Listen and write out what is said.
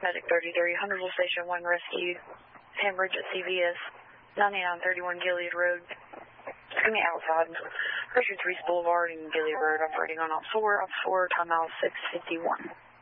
Medic 33, Huntersville Station 1 rescue, hemorrhage at CVS, 9931 Gilead Road. Outside Richards Reese Boulevard and Gilead Road, operating on Op 4, timeout 6:51.